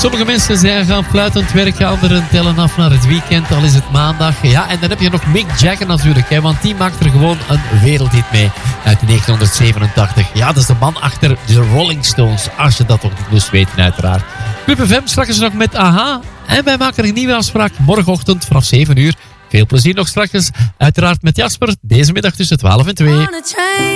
Sommige mensen zijn gaan fluitend werken, anderen tellen af naar het weekend, al is het maandag. Ja, en dan heb je nog Mick Jagger natuurlijk, hè, want die maakt er gewoon een wereldhit mee uit 1987. Ja, dat is de man achter de Rolling Stones, als je dat toch niet moest weten uiteraard. Club FM, straks nog met AHA. En wij maken een nieuwe afspraak morgenochtend vanaf 7 uur. Veel plezier nog straks, uiteraard met Jasper, deze middag tussen 12 en 2.